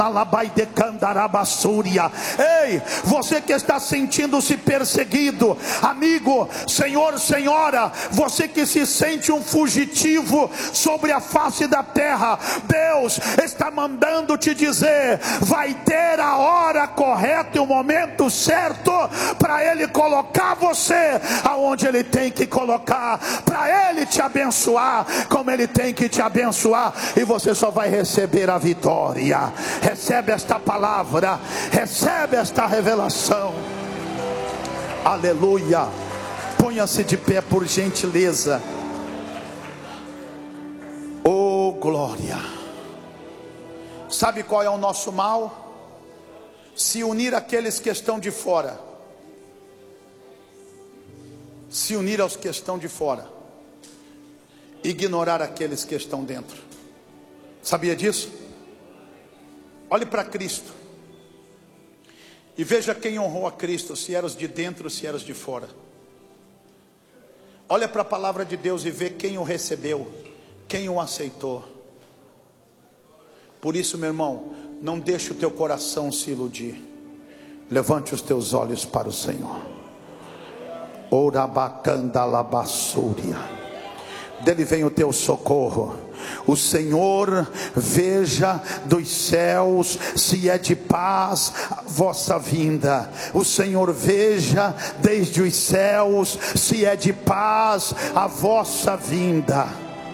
Ei, você que está sentindo-se perseguido, amigo, senhor, senhora, você que se sente um fugitivo sobre a face da terra, Deus está mandando te dizer: vai ter a hora correta e o momento certo para Ele colocar você aonde Ele tem que colocar, para Ele te abençoar como Ele tem que te abençoar, e você só vai receber a vitória. Recebe esta palavra, recebe esta revelação. Aleluia. Ponha-se de pé, por gentileza. Oh, glória. Sabe qual é o nosso mal? Se unir àqueles que estão de fora. Se unir aos que estão de fora. Ignorar aqueles que estão dentro. Sabia disso? Olhe para Cristo e veja quem honrou a Cristo, se eram os de dentro ou se eram os de fora. Olha para a palavra de Deus e vê quem o recebeu, quem o aceitou. Por isso, meu irmão, não deixe o teu coração se iludir. Levante os teus olhos para o Senhor. Orabacandalabassúria. Dele vem o teu socorro. O Senhor veja dos céus se é de paz a vossa vinda. O Senhor veja desde os céus se é de paz a vossa vinda.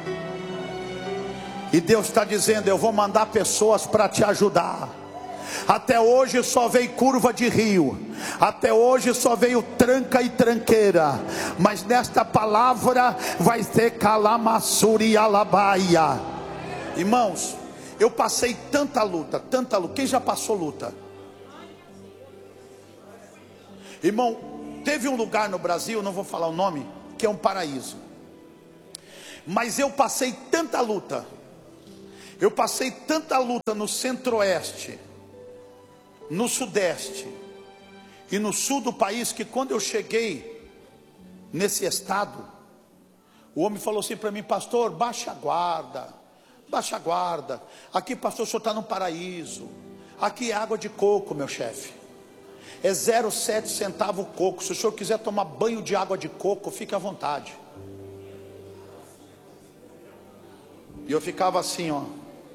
E Deus está dizendo: eu vou mandar pessoas para te ajudar. Até hoje só veio curva de rio, até hoje só veio tranca e tranqueira, mas nesta palavra vai ter calamassuri alabaia. Irmãos, eu passei tanta luta, tanta luta. Quem já passou luta? Irmão, teve um lugar no Brasil, não vou falar o nome, que é um paraíso, mas eu passei tanta luta. Eu passei tanta luta no centro-oeste, no sudeste e no sul do país, que quando eu cheguei nesse estado, o homem falou assim para mim: pastor, baixa a guarda, baixa a guarda. Aqui, pastor, o senhor está no paraíso. Aqui é água de coco, meu chefe. É 0,7 centavo o coco. Se o senhor quiser tomar banho de água de coco, fique à vontade. E eu ficava assim, ó.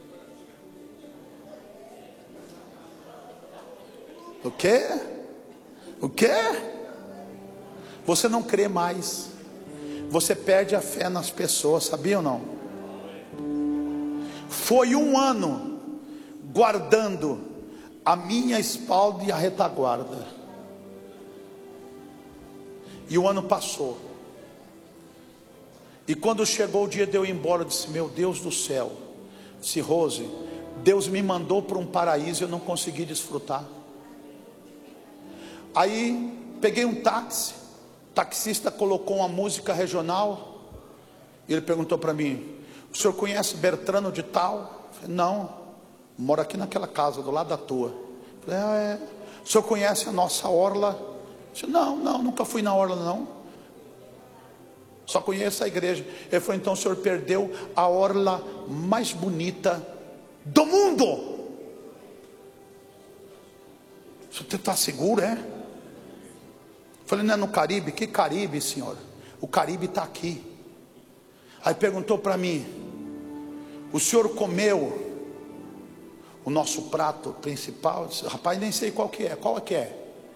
O quê? O quê? Você não crê mais. Você perde a fé nas pessoas, sabia ou não? Foi um ano guardando a minha espalda e a retaguarda. E o ano passou. E quando chegou o dia de eu ir embora, eu disse: meu Deus do céu. Disse: Rose, Deus me mandou para um paraíso e eu não consegui desfrutar. Aí peguei um táxi, o taxista colocou uma música regional, e ele perguntou para mim: o senhor conhece Bertrano de tal? Eu falei: não, moro aqui naquela casa do lado da tua. Eu falei: o senhor conhece a nossa orla? Eu falei: não, nunca fui na orla não, só conheço a igreja. Ele falou: então o senhor perdeu a orla mais bonita do mundo. Você está seguro, é? Falei: não é no Caribe? Que Caribe, senhor? O Caribe está aqui. Aí perguntou para mim: o senhor comeu o nosso prato principal? Eu disse: rapaz, nem sei qual que é. Qual é que é?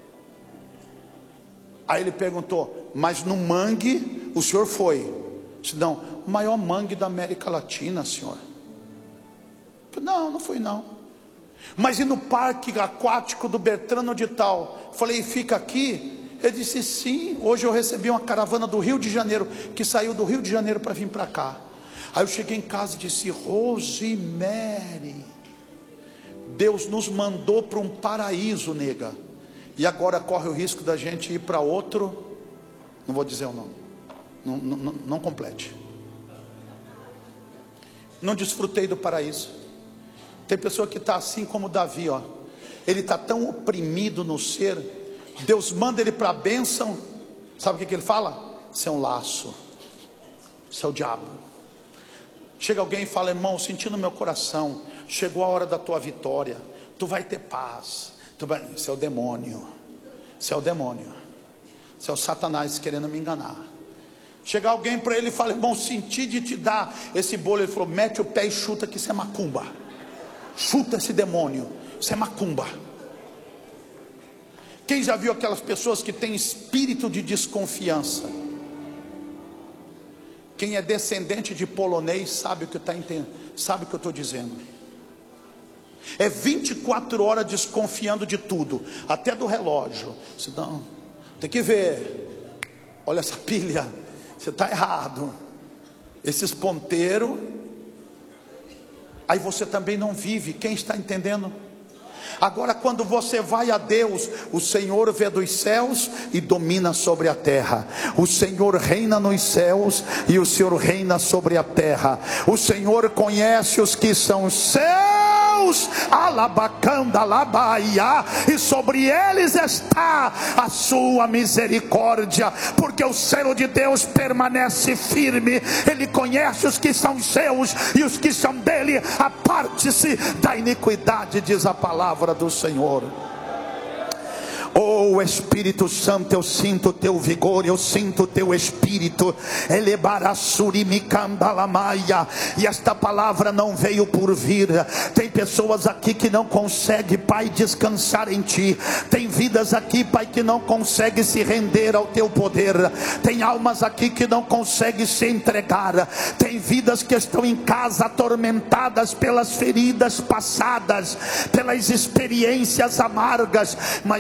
Aí ele perguntou: mas no mangue o senhor foi? Eu disse: não, o maior mangue da América Latina, senhor. Eu falei: não fui não. Mas e no parque aquático do Bertrano de tal? Eu falei: fica aqui? Ele disse: sim, hoje eu recebi uma caravana do Rio de Janeiro, que saiu do Rio de Janeiro para vir para cá. Aí eu cheguei em casa e disse: Rosemary, Deus nos mandou para um paraíso, nega, e agora corre o risco da gente ir para outro. Não vou dizer o nome, não complete. Não desfrutei do paraíso. Tem pessoa que está assim como Davi, ó. Ele está tão oprimido no ser. Deus manda ele para a bênção. Sabe o que ele fala? Isso é um laço, isso é o diabo. Chega alguém e fala: irmão, senti no meu coração, chegou a hora da tua vitória. tu vai ter paz. Isso é o demônio. Isso é o demônio. Isso é o Satanás querendo me enganar. Chega alguém para ele e fala: irmão, senti de te dar esse bolo. Ele falou: mete o pé e chuta, que isso é macumba. Chuta esse demônio, isso é macumba. Quem já viu aquelas pessoas que têm espírito de desconfiança? Quem é descendente de polonês sabe o que está entendendo, sabe o que eu estou dizendo. É 24 horas desconfiando de tudo, até do relógio. Você não, tem que ver. Olha essa pilha, você está errado. Esses ponteiros. Aí você também não vive. Quem está entendendo? Agora, quando você vai a Deus, o Senhor vê dos céus e domina sobre a terra. O Senhor reina nos céus e o Senhor reina sobre a terra. O Senhor conhece os que são seus, alabacanda, alabaia, e sobre eles está a sua misericórdia, porque o selo de Deus permanece firme. Ele conhece os que são seus e os que são dele, aparte-se da iniquidade, diz a palavra do Senhor. Oh Espírito Santo, eu sinto o teu vigor, eu sinto o teu espírito. E esta palavra não veio por vir. Tem pessoas aqui que não conseguem, Pai, descansar em ti. Tem vidas aqui, Pai, que não conseguem se render ao teu poder. Tem almas aqui que não conseguem se entregar. Tem vidas que estão em casa atormentadas pelas feridas passadas, pelas experiências amargas. Mas